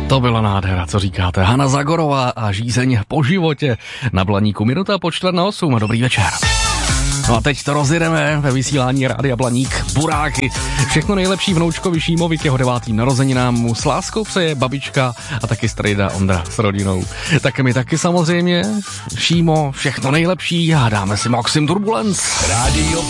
To byla nádhera, co říkáte. Hana Zagorová a Žízeň po životě na Blaníku. 7:45. Dobrý večer. No a teď to rozjedeme ve vysílání Rádia Blaník. Buráky. Všechno nejlepší vnoučkovi Šímovi k jeho 9. narozeninám mu s láskou přeje babička a taky strejda Ondra s rodinou. Tak my taky samozřejmě. Šímo, všechno nejlepší a dáme si Maxim Turbulence. Rádio